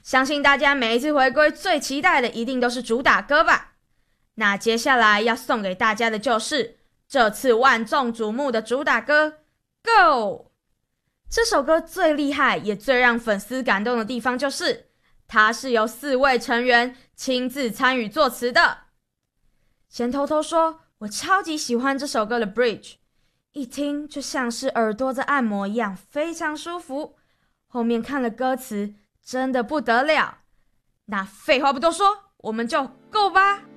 相信大家每一次回归最期待的一定都是主打歌吧？那接下来要送给大家的就是这次万众瞩目的主打歌《Go》。这首歌最厉害也最让粉丝感动的地方就是它是由4位成员亲自参与作词的。先偷偷说，我超级喜欢这首歌的 Bridge， 一听就像是耳朵在按摩一样，非常舒服。后面看了歌词真的不得了。那废话不多说，我们就 Go 吧。